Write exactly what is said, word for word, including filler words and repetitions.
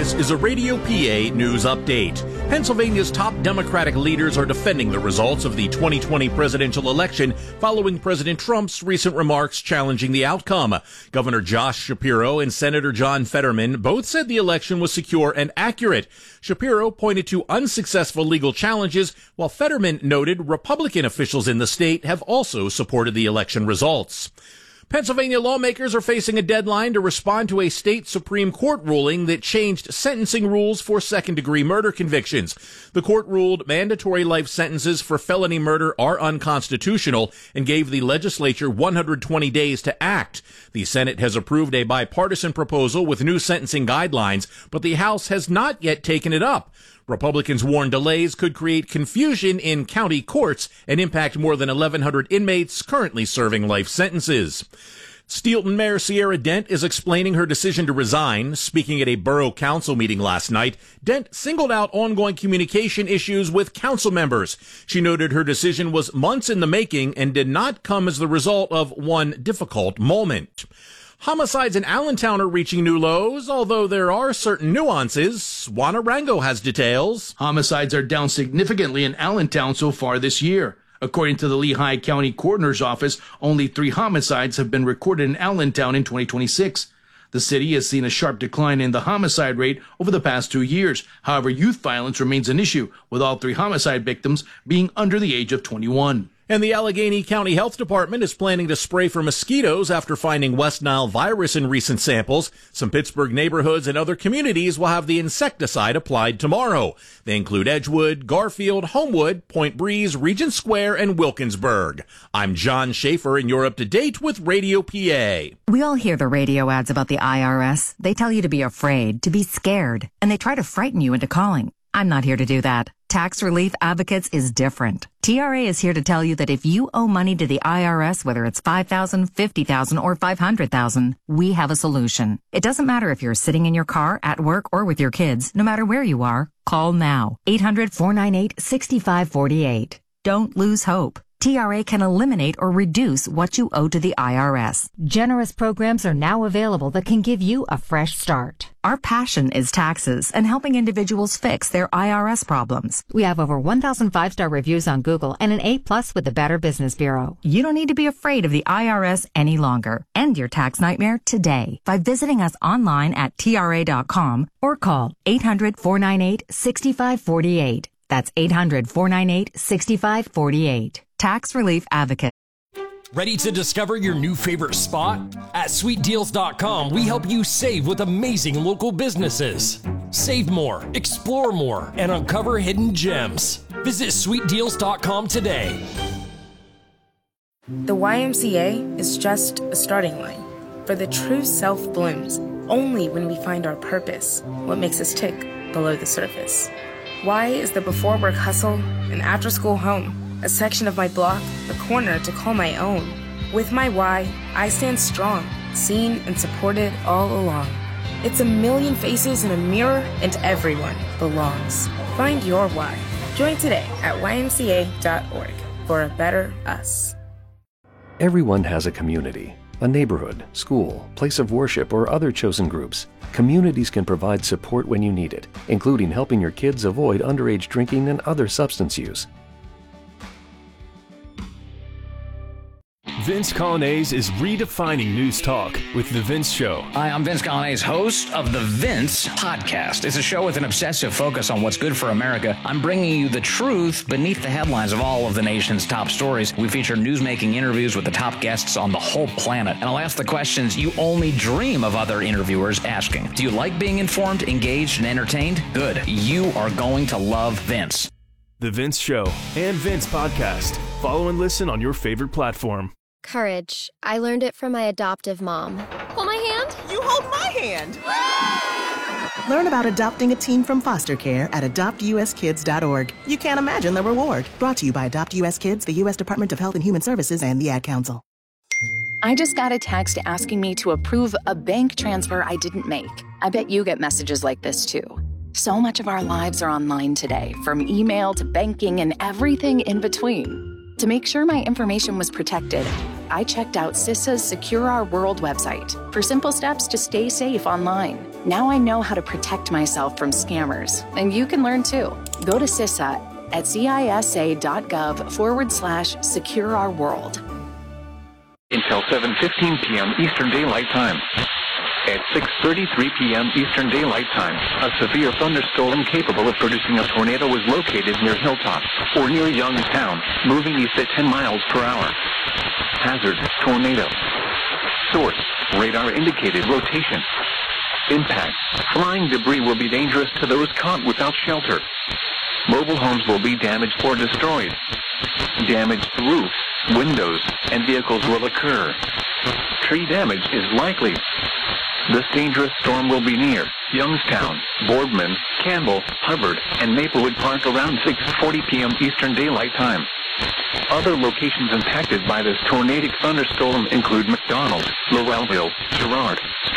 This is a Radio P A news update. Pennsylvania's top Democratic leaders are defending the results of the twenty twenty presidential election following President Trump's recent remarks challenging the outcome. Governor Josh Shapiro and Senator John Fetterman both said the election was secure and accurate. Shapiro pointed to unsuccessful legal challenges, while Fetterman noted Republican officials in the state have also supported the election results. Pennsylvania lawmakers are facing a deadline to respond to a state Supreme Court ruling that changed sentencing rules for second-degree murder convictions. The court ruled mandatory life sentences for felony murder are unconstitutional and gave the legislature one hundred twenty days to act. The Senate has approved a bipartisan proposal with new sentencing guidelines, but the House has not yet taken it up. Republicans warn delays could create confusion in county courts and impact more than eleven hundred inmates currently serving life sentences. Steelton Mayor Sierra Dent is explaining her decision to resign. Speaking at a borough council meeting last night, Dent singled out ongoing communication issues with council members. She noted her decision was months in the making and did not come as the result of one difficult moment. Homicides in Allentown are reaching new lows, although there are certain nuances. Juana Rango has details. Homicides are down significantly in Allentown so far this year. According to the Lehigh County Coroner's Office, only three homicides have been recorded in Allentown in twenty twenty-six. The city has seen a sharp decline in the homicide rate over the past two years. However, youth violence remains an issue, with all three homicide victims being under the age of twenty-one. And the Allegheny County Health Department is planning to spray for mosquitoes after finding West Nile virus in recent samples. Some Pittsburgh neighborhoods and other communities will have the insecticide applied tomorrow. They include Edgewood, Garfield, Homewood, Point Breeze, Regent Square, and Wilkinsburg. I'm John Schaefer, and you're up to date with Radio P A. We all hear the radio ads about the I R S. They tell you to be afraid, to be scared, and they try to frighten you into calling. I'm not here to do that. Tax Relief Advocates is different. T R A is here to tell you that if you owe money to the I R S, whether it's five thousand dollars, fifty thousand dollars, or five hundred thousand dollars, we have a solution. It doesn't matter if you're sitting in your car, at work, or with your kids. No matter where you are, call now. eight hundred, four nine eight, six five four eight. Don't lose hope. T R A can eliminate or reduce what you owe to the I R S. Generous programs are now available that can give you a fresh start. Our passion is taxes and helping individuals fix their I R S problems. We have over one thousand five-star reviews on Google and an A plus with the Better Business Bureau. You don't need to be afraid of the I R S any longer. End your tax nightmare today by visiting us online at T R A dot com or call eight hundred, four nine eight, six five four eight. That's eight hundred, four nine eight, six five four eight. Tax Relief Advocate. Ready to discover your new favorite spot? At sweet deals dot com, we help you save with amazing local businesses. Save more, explore more, and uncover hidden gems. Visit sweet deals dot com today. The Y M C A is just a starting line, for the true self blooms only when we find our purpose, what makes us tick below the surface. Y is the before work hustle and after school home, a section of my block, a corner to call my own. With my Y, I stand strong, seen and supported all along. It's a million faces in a mirror, and everyone belongs. Find your Y. Join today at Y M C A dot org for a better us. Everyone has a community, a neighborhood, school, place of worship, or other chosen groups. Communities can provide support when you need it, including helping your kids avoid underage drinking and other substance use. Vince Coglianese is redefining news talk with The Vince Show. Hi, I'm Vince Coglianese, host of The Vince Podcast. It's a show with an obsessive focus on what's good for America. I'm bringing you the truth beneath the headlines of all of the nation's top stories. We feature newsmaking interviews with the top guests on the whole planet. And I'll ask the questions you only dream of other interviewers asking. Do you like being informed, engaged, and entertained? Good. You are going to love Vince. The Vince Show and Vince Podcast. Follow and listen on your favorite platform. Courage. I learned it from my adoptive mom. Hold my hand. You hold my hand. Learn about adopting a teen from foster care at adopt u s kids dot org. You can't imagine the reward. Brought to you by Adopt U S Kids, the U S Department of Health and Human Services, and the Ad Council. I just got a text asking me to approve a bank transfer I didn't make. I bet you get messages like this too. So much of our lives are online today, from email to banking and everything in between. To make sure my information was protected, I checked out CISA's Secure Our World website for simple steps to stay safe online. Now I know how to protect myself from scammers, and you can learn too. Go to CISA at cisa.gov forward slash secure our world. Until seven fifteen p.m. Eastern Daylight Time. At six thirty-three p.m. Eastern Daylight Time, a severe thunderstorm capable of producing a tornado was located near Hilltop, or near Youngstown, moving east at ten miles per hour. Hazard, tornado. Source, radar indicated rotation. Impact, flying debris will be dangerous to those caught without shelter. Mobile homes will be damaged or destroyed. Damage to roof, windows, and vehicles will occur. Tree damage is likely. This dangerous storm will be near Youngstown, Boardman, Campbell, Hubbard, and Maplewood Park around six forty p.m. Eastern Daylight Time. Other locations impacted by this tornadic thunderstorm include McDonald, Lowellville, Girard,